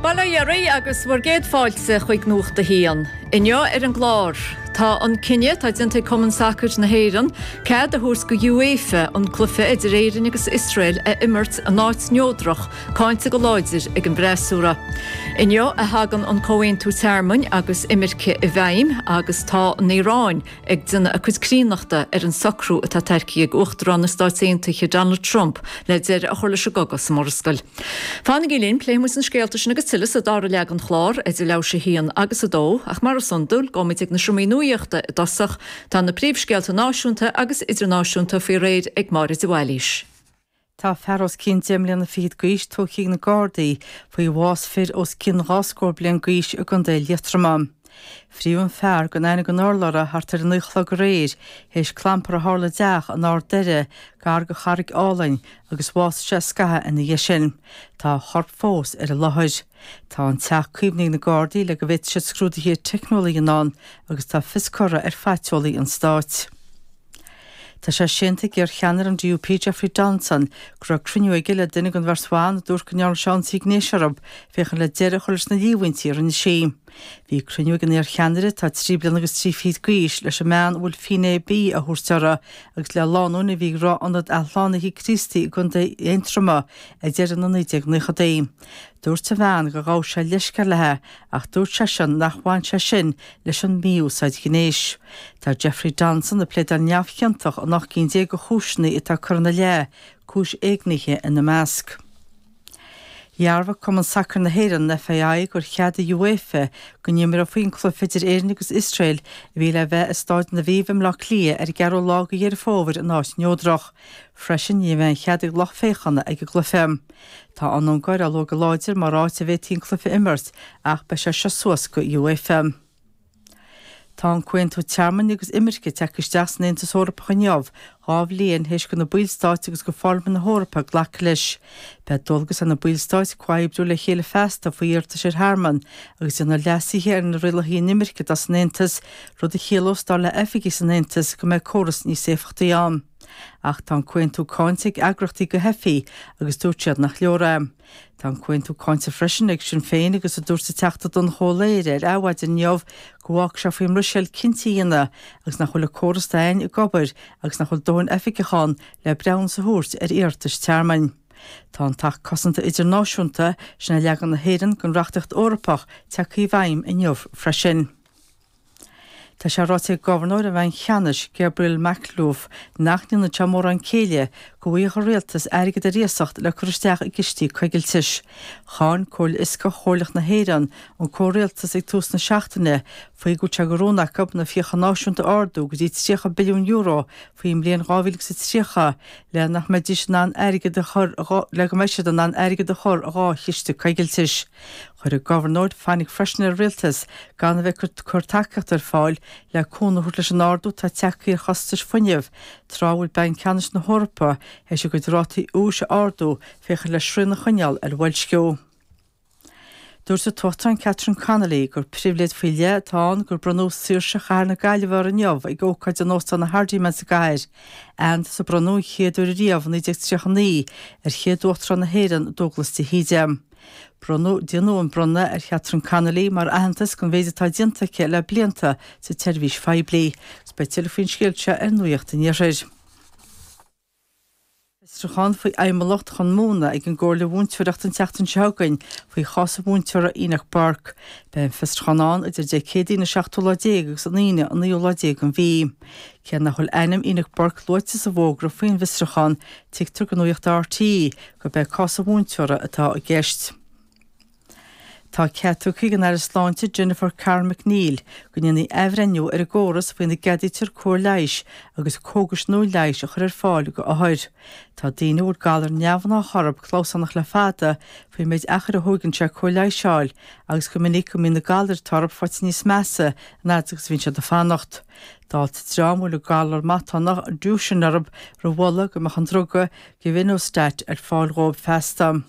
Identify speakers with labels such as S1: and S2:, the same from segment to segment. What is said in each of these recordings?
S1: Balla Yari agus wargéad fáilte chuig nuachta hían. Inne an glár. Tá an cinne tá dinta Common Sacred na Héireann, cead a thuair go UEFA an clufa idir Éireann agus Israel a immert a náit neodrach cáinte go láidir ag an breasúra. Inne a hagan an cóhain tú termhain agus imirce I bheim agus tá an Éireáin ag duna a chud críneachta an sacrú atá Turcaí ag uachtarán na Stáitsaontaithe Donald Trump le deir a chuirla se gogas sa Morscail. Fána gilín pléimus an scéaltas agus tuilis a dára leag an chlár idir le se hían agus a dó ach mar a sundul gomit ag na Siomínuíochta dasach tá na príomhscéalta náisiúnta agus idirnáisiúnta fí réad ag Máire de Bhailís.
S2: Tá fearros cin déimlíon na fiad gaois tóchaí na Gardaí faoi bhás fir os cin ráscór blian gaois a gan déil liatramam. Fríúan fear go éine go nálara hartar an nuchla go réir, héis clampar a hála deach an ár deire gar go charig álainn agus bhás se scathe ina dhéisin. Tá chorp fós ar a láthir. Tá an teach cuimhning na Gardaí le go bhit se scrúdaí technolaí an án agus tá fiscora ar feitiolaí an Stáit. Tá sé sinnta gur cheanar an DUP Jeffrey Donson gur cruniú ige le duine an bharsháin dúr goneall seán signéisiarab féchan le deire chuirs na díhaintíar an sé. Bhí cruniú gan ar cheanire tá trí blian agus trí fiad gaois leis a meán bhfuil finé bí a thuirteara agus le lánúna bhí rá anad a lánahí Christi gon de éintrama a deir an 19 Dúirt a bhean go gá se leisce lethe ach dúirt se sin nach bhain se sin leis an míúsáid gnéis. Tá Jeffrey Donson a pléad an neamhcheantach an nach cin dé go chúisnaí itá chuna le cúis éagnithe ina measc. Jarfa Common Sacred na Héireann na FAI gur chead a UEFA go nimir a faoin club idir Éireann agus Israel bhí le bheith a stáid na bhíomham le lia ar gearú lá go dhéar fómhair an áit neodrach. Freisin ní bheith chead ag loch féchanna ag go glufem. Tá an gáir a lo go láidir mar ráit a bheith tín clufa immert ach be se suas go UEFA. Tá an cuintú tearman agus imirce teicisteach na Intas Eorpach neamh, hábh líon héis go na bílstáit agus go fáilman na Eorpa ghlach leis. Be dulgus an na bílstáit cuaibhdú le chéile festa faoíirta sé Harman agus an na lesaí ar na rilaí nimirce as na Intas rud a chéalós dá le efigis an Intas go méid córas ní séfachtaí an. Ach tá cuintú cáinteigh agrachtaí go hefií agus dúirtead nach leora. Tá cuintú cáinte freisin ag sin féin agus a dúirta teachta don choléir ar áhaid in neamh gohhaach se faoim Ruisiil cintííana agus nach chula córas dain i gobair agus nach chul dóin efigicán le breann sa thuairt ar iartas tearmain. Tá an tacht cosanta idirnáisiúnta sinna leagan na Héireann gon reachtacht Eorpach teachaí bhaim in neamh freisin. Tá sé ráte governor a bhain cheannis Gabriel McLuff nachní na teamór an céile go bhuiach réaltas airgad a réasacht le chuisteach i gistí chuigiltis. Cháin cóil isca chóirlach na Héireann an córéaltas ag tús na seachtaine faoi go teagarrónach na fiocha náisiúnta ardú go dtí 3 billiún euro faoim blion 2003 le nach meidís ná airgad a chur le go meisiad an airgad a chur rá chiiste chuigiltis. Chuir a governor fannig freisin ar réaltas gan a bheith chuirtacacht ar fáil le cúna thuirt leis an ardú tá teachaí chostais fuinneamh trábhfuil ben ceannis na Eorpa héis go drátaí ús ardú fécha le srúna chuineal ar bhfuilsciú. Dúir sa tuachtain Catherine Connolly gur príomhléad faoile táin gur bronú siirse char na gaiilehar an neamh ag ócaid an nósta na Hardí me sa gaiir an sa bronú chéadú riamh na 19 ar chéadúachtra na Héireann Douglas de Hídem. Bronú déanú an bronna ar Catherine Connolly mar ahantas gon bhéidirtá diantacha le blianta sa teirmhís feibli, speitial faoin scéalte ar nuíochta níorir. Strachan faoi aimimelacht chun múna ag an ggóir le bhúnteoireacht an teachtain seagain faoi chasa bhúnteoire Enoch Park. Ben festrachanán idir de cédaí na 7 agus an 9 an 9 an bhí. Cean nach chuil einam Enoch Park loite sa bhógra faoin Fistrachan tictar go nuíocht RT go be casa bhúnteoire atá a gceist. Tá ceatúchaí gan ar sláinte Jennifer Carr McNeil go nnéanaí ehrenniu ar a ggóras faoin na gceadaítear cóir leiis agus cógas nó leiis a chur ar fáil go áthir. Tá daoine úr galar neamhanna chorab chlósannach le fada faoi méid achar a thugann cóir leiis seáil agus go minic go mína galar tarb fáit níos measa nátegus bhín se de fannacht. Dáilt drámú le galar matánach dúsin arab ro bhla go mechan droga go bhíóstáit ar fáil rób festam.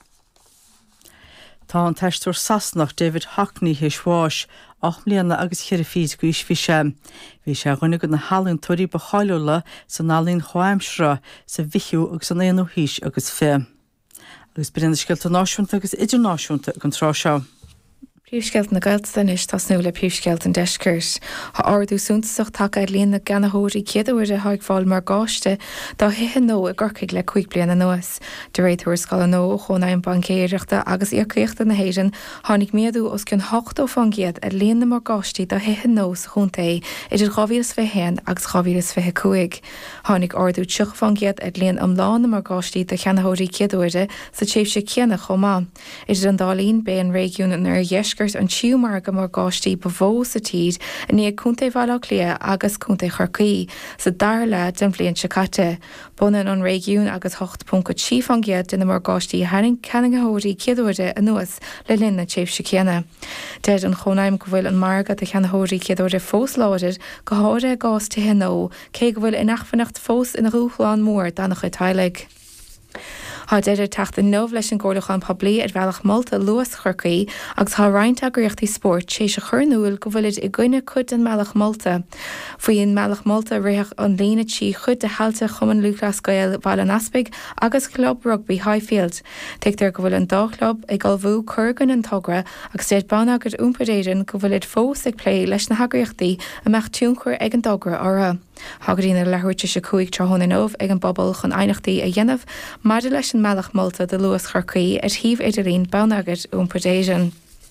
S2: Tá an teistúir Sasnach David Hockney héisháis 8 mbliana agus cheir fís go isfi sé. Bhí sé ghine go na hallann tuirí ba chaúla san nálín choimsra sa vichiú agus san éanú hís agus fé. agus brenn scialta náisiúnta agus idirnáisiúnta an trá seo.
S3: Príomhsceilt na Gaeltacht is tá snúla príomhsceilt an deiscirt. Tá ardú súntaach take líon na ganathirí céadúir a thaagháil mar gáiste dá hithe nó a ggurcaigh le 5 bliana nuas. De réitúir scala nó chónaim bancéireachta agus íorcaíochta na héireann tháinig méadú os cin 8 fangiad a líon na mar gáistí dá hithe nó sa chunta idir 2021 agus 2025. Tháinig ardú 6 fangiad a líon amláán na mar gáistí de cheanathirí céadúire sa téobh sé ceanna chomá. Idir an dálín bé an régiún an ar dheiscirt an siúmar go mar gáistí bhó sa tíd a ní cúnta bhla lia agus cúnta chorcaí sa dar le den bblion se caite. Bunan an régiún agus 8.7 fangiad duna mar gáistí haing ceannathóirí céadúide a nuas le linn na téobh se ceanna. Dead an chonaim go bhfuil an margad a cheannathóirí céadúide fós láidir go háire gás tuthe nó, cé go bhfuil in achfannacht fós ina rúchláán mór danach chu taileigh. Tá deidir teachta nómh leis an ggóirleán poblí ar bhealach molta luas chorcaí agus tá roinnt agraíochtaí sport sé a churnúil go bhfuilid i gcuine chud an mealach molta. Faoin mealach molta réach an lína tí chud de halta chuman Lucas Gael bhil an aspig agus club rugby Highfield. Teictar go bhfuil an dálub ag galbhú chugan an togra agus déad ban agad úmparéidir go bhfuilid fós ag lé leis na hagraíochtaí a meach túnchuir ag an dogra ortha. Hagarína lehuiirte se cuaig trahonna nómh ag an bobbal chun einachtaí a dhéanamh maidir leis an mealach molta de luas chorcaí ar thiomh idirín banagad úmpradéisian.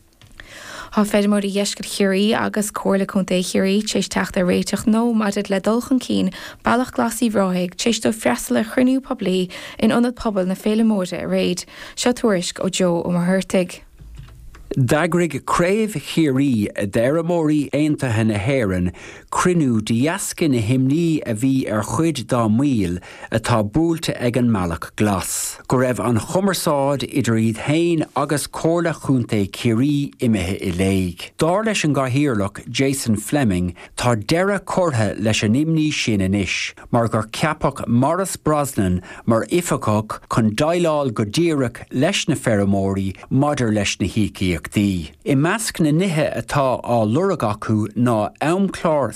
S3: Tá féidirmóí dheisceil chiirí agus cóirla chunta chiirí tééis techt a réiteach nó maidir le dulchan cín bailach glasí bhráigh tééis do freistal le chruinniú poblí in ionad pobal na féle móide a réid. Seo tuairisc ó Joe ó Marthurtig.
S4: Dagrig craibh chiirí a d'eireamóirí aontaithe na hÉireann cruinniú diasca na himní a bhí ar chuid dá míl atá búilte ag an mealach glas. Go raibh an chumarsáid idir iad hain agus cóirla chúnta chiirí imethe i léig. Dar leis an gáthíorlach Jason Fleming tá deire cortha leis an imní sin inis, mar gur ceapach Maurice Brosnan mar ifeachach chun daileáil go díreach leis na feirmeóirí maidir leis na hícií. I measc na nithe atá á lurag acu ná aimchlár